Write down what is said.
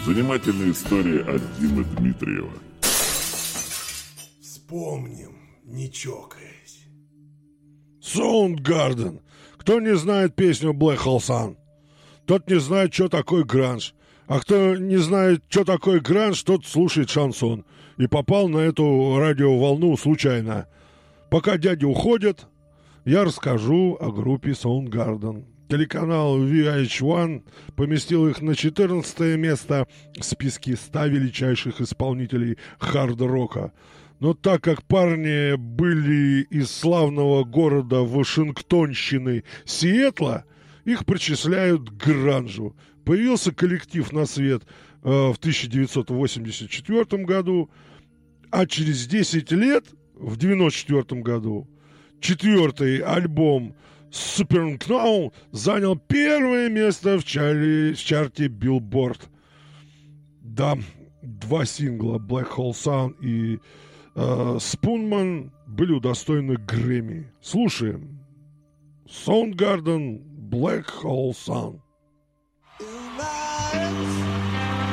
Занимательные истории от Димы Дмитриева. Вспомним, не чокаясь. Soundgarden. Кто не знает песню Black Hole Sun, тот не знает, что такое гранж. А кто не знает, что такое гранж, тот слушает шансон. И попал на эту радиоволну случайно. Пока дяди уходят, я расскажу о группе Soundgarden. Телеканал VH1 поместил их на 14 место в списке 100 величайших исполнителей хард-рока. Но так как парни были из славного города Вашингтонщины Сиэтла, их причисляют к гранжу. Появился коллектив на свет в 1984 году, а через 10 лет, в 1994 году, четвертый альбом Superunknown занял первое место в чарте Billboard. Да, 2 сингла Black Hole Sun и Spoonman были удостоены Грэмми. Слушаем. Soundgarden, Black Hole Sun.